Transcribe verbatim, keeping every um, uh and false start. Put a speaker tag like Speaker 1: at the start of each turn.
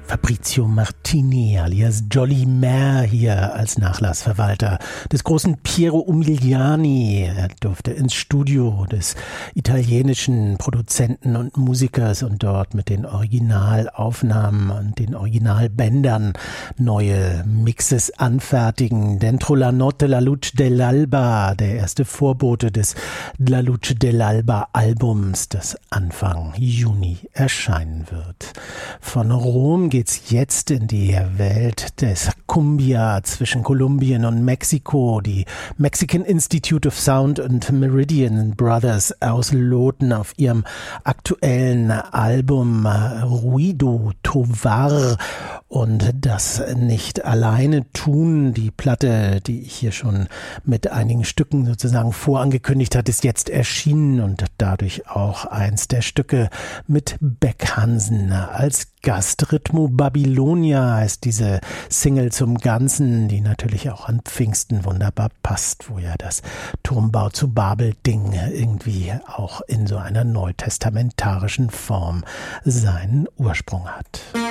Speaker 1: Fabrizio Martini alias Jolly Mer hier als Nachlassverwalter des großen Piero Umiliani. Er durfte ins Studio des italienischen Produzenten und Musikers und dort mit den Originalaufnahmen und den Originalbändern neue Mixes anfertigen. Dentro la notte la luce dell'alba, der erste Vorbote des La Luce dell'alba Albums, das Anfang Juni erscheinen wird. Von Rom geht geht's jetzt in die Welt des Cumbia zwischen Kolumbien und Mexiko. Die Mexican Institute of Sound und Meridian Brothers ausloten auf ihrem aktuellen Album Ruido Tovar und das nicht alleine tun. Die Platte, die ich hier schon mit einigen Stücken sozusagen vorangekündigt hat, ist jetzt erschienen und dadurch auch eins der Stücke mit Beck Hansen als Gast. Ritmo Babylonia heißt diese Single zum Ganzen, die natürlich auch an Pfingsten wunderbar passt, wo ja das Turmbau zu Babel-Ding irgendwie auch in so einer neutestamentarischen Form seinen Ursprung hat.